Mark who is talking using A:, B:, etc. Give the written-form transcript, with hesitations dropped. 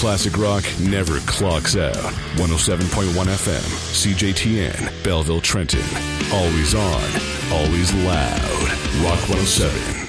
A: classic rock never clocks out. 107.1 FM, CJTN, Belleville, Trenton. Always on, always loud. Rock 107.